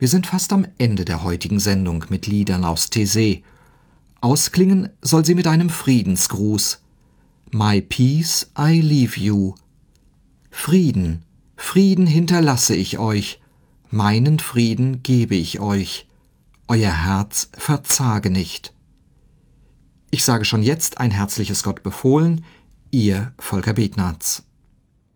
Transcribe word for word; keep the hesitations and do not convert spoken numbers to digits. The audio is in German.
Wir sind fast am Ende der heutigen Sendung mit Liedern aus Taizé. Ausklingen soll sie mit einem Friedensgruß. My peace I leave you. Frieden, Frieden hinterlasse ich euch, meinen Frieden gebe ich euch. Euer Herz verzage nicht. Ich sage schon jetzt ein herzliches Gott befohlen, Ihr Volker Betnarz.